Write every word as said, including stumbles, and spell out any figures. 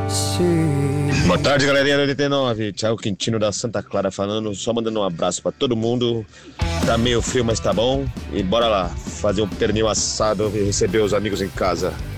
Boa tarde, galerinha do oitenta e nove. Thiago Quintino da Santa Clara falando, só mandando um abraço pra todo mundo. Tá meio frio, mas tá bom. E bora lá, fazer um pernil assado e receber os amigos em casa.